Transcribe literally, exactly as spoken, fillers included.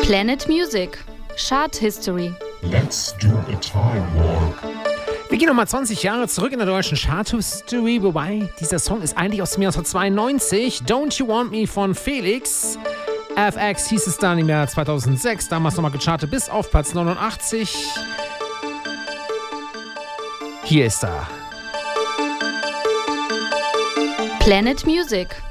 Planet Music Chart History. Let's do a time warp. Wir gehen nochmal zwanzig Jahre zurück in der deutschen Chart History, wobei dieser Song ist eigentlich aus dem Jahr neunzehnhundertzweiundneunzig. Don't You Want Me von Felix. F X hieß es dann im Jahr zweitausendsechs, damals nochmal gechartet bis auf Platz neunundachtzig. Hier ist er. Planet Music.